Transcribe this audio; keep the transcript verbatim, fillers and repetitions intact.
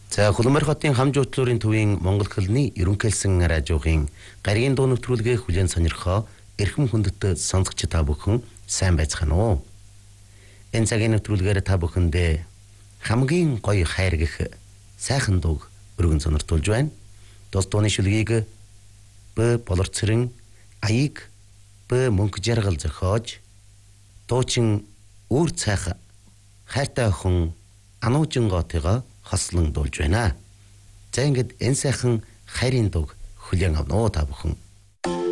За Хөлмөр хотын хамжуутлуурын төвийн Монгол хэлний ерөнхийлсэн радиогийн гаригийн дуу нэвтрүүлгээ хүлээн сонирхоо эрхэм хүндэт сонсогч та бүхэн сайн байцгаана уу? Энэ цагийн нэвтрүүлгээр та бүхэндээ хамгийн гоё хайр гэх сайхан дууг өргөн сониртуулж байна. Тус дууны шүлгийг Б болорцрын аяыг Б мөнх жаргал зохиож дуучин үүр цайх хайртай охин Ануужин гоотойгоо хослон дуулж байна. За ингээд энэ сайхан хайрын дууг хүлээн авнаа та бүхэн.